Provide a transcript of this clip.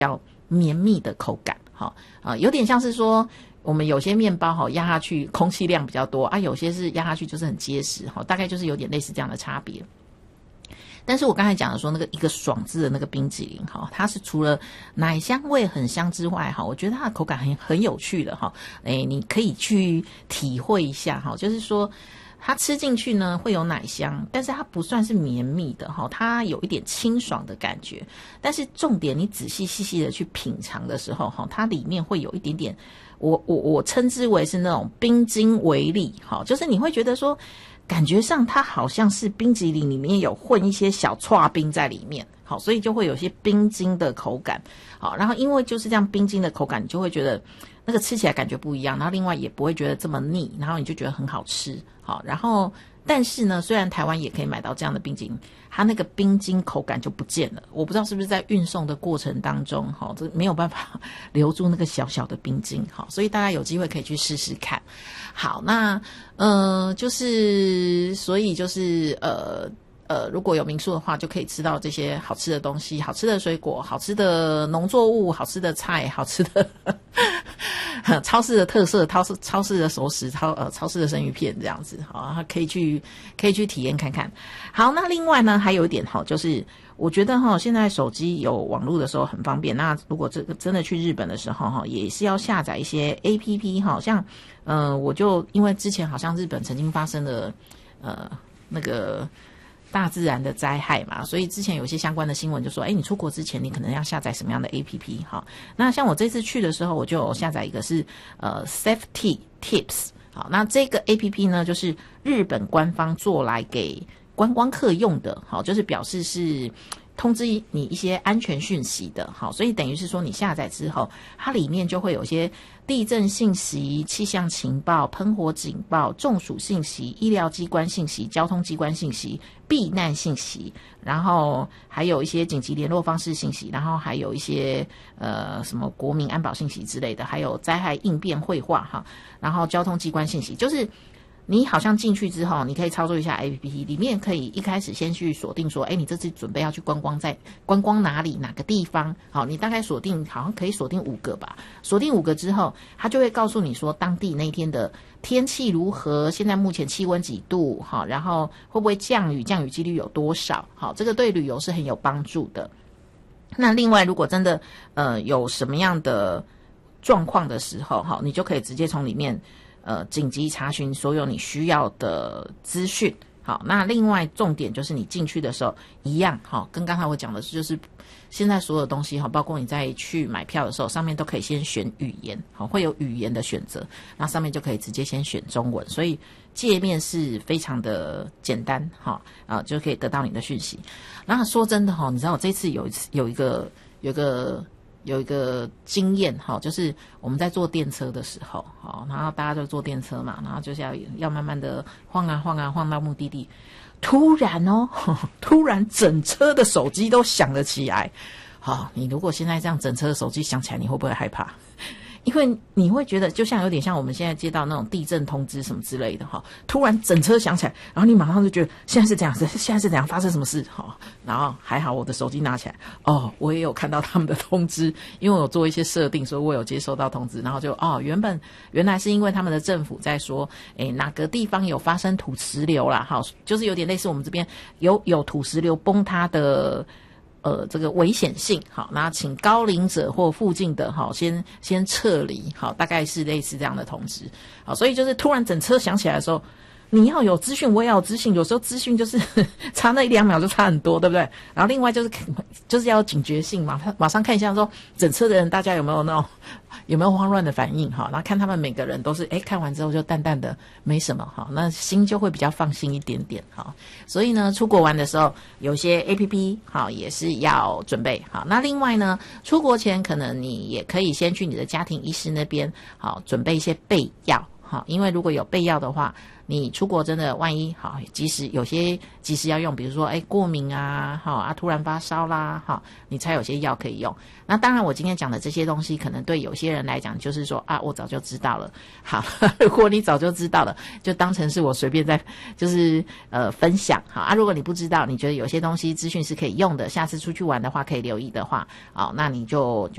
较绵密的口感，好有点像是说我们有些面包压下去空气量比较多啊，有些是压下去就是很结实，大概就是有点类似这样的差别。但是我刚才讲的说那个一个爽字的那个冰淇淋它是除了奶香味很香之外我觉得它的口感很有趣的你可以去体会一下就是说它吃进去呢会有奶香，但是它不算是绵密的它有一点清爽的感觉。但是重点你仔细细细的去品尝的时候它里面会有一点点我称之为是那种冰晶微粒就是你会觉得说感觉上它好像是冰淇淋里面有混一些小剉冰在里面，所以就会有些冰晶的口感。然后因为就是这样冰晶的口感，你就会觉得那个吃起来感觉不一样，然后另外也不会觉得这么腻，然后你就觉得很好吃。然后但是呢，虽然台湾也可以买到这样的冰淇淋，它那个冰晶口感就不见了。我不知道是不是在运送的过程当中这没有办法留住那个小小的冰晶所以大家有机会可以去试试看。好，那就是所以就是如果有民宿的话，就可以吃到这些好吃的东西，好吃的水果，好吃的农作物，好吃的菜，好吃的超市的特色，超市的熟食，超市的生鱼片这样子可以去体验看看。好，那另外呢还有一点就是我觉得现在手机有网络的时候很方便，那如果这个真的去日本的时候也是要下载一些 APP 像我就因为之前好像日本曾经发生了那个大自然的灾害嘛，所以之前有些相关的新闻就说你出国之前你可能要下载什么样的 APP 那像我这次去的时候我就有下载一个是Safety Tips。 好，那这个 APP 呢就是日本官方做来给观光客用的就是表示是通知你一些安全讯息的所以等于是说你下载之后它里面就会有些地震信息、气象情报、喷火警报、中暑信息、医疗机关信息、交通机关信息、避难信息，然后还有一些紧急联络方式信息，然后还有一些什么国民安保信息之类的，还有灾害应变绘画然后交通机关信息，就是你好像进去之后你可以操作一下 APP， 里面可以一开始先去锁定说你这次准备要去观光，在观光哪里哪个地方你大概锁定好像可以锁定5个吧，锁定5个之后它就会告诉你说当地那天的天气如何，现在目前气温几度然后会不会降雨，降雨几率有多少这个对旅游是很有帮助的。那另外如果真的有什么样的状况的时候你就可以直接从里面紧急查询所有你需要的资讯。好，那另外重点就是你进去的时候一样跟刚才我讲的就是现在所有东西包括你在去买票的时候上面都可以先选语言会有语言的选择，那上面就可以直接先选中文，所以界面是非常的简单就可以得到你的讯息。然后说真的你知道我这次有一个经验就是我们在坐电车的时候然后大家就坐电车嘛，然后就是要慢慢的晃啊晃啊晃到目的地，突然整车的手机都响了起来。你如果现在这样整车的手机响起来，你会不会害怕？因为你会觉得就像有点像我们现在接到那种地震通知什么之类的突然整车响起来，然后你马上就觉得现在是怎样发生什么事然后还好我的手机拿起来我也有看到他们的通知，因为我有做一些设定，所以我有接收到通知，然后就原来是因为他们的政府在说哪个地方有发生土石流啦就是有点类似我们这边有土石流崩塌的这个危险性那请高龄者或附近的先撤离大概是类似这样的通知所以就是突然整车响起来的时候，你要有资讯我也要有资讯，有时候资讯就是差那1-2秒就差很多，对不对？然后另外就是要有警觉性嘛，马上看一下说整车的人大家有没有慌乱的反应然后看他们每个人都是看完之后就淡淡的没什么那心就会比较放心一点点所以呢出国玩的时候有些 APP 也是要准备那另外呢出国前可能你也可以先去你的家庭医师那边准备一些备药哈，因为如果有备药的话，你出国真的万一好，即使要用，比如说过敏啊，突然发烧啦，你才有些药可以用。那当然我今天讲的这些东西可能对有些人来讲就是说我早就知道了。好，如果你早就知道了，就当成是我随便在就是分享。好如果你不知道，你觉得有些东西资讯是可以用的，下次出去玩的话可以留意的话，那你就